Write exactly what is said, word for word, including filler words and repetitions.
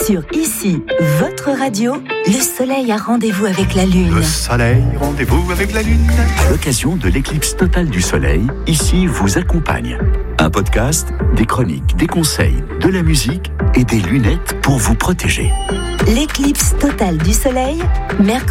Sur Ici, votre radio, le soleil a rendez-vous avec la lune. Le soleil, rendez-vous avec la lune. À l'occasion de l'éclipse totale du soleil, Ici vous accompagne. Un podcast, des chroniques, des conseils, de la musique et des lunettes pour vous protéger. L'éclipse totale du soleil, mercredi.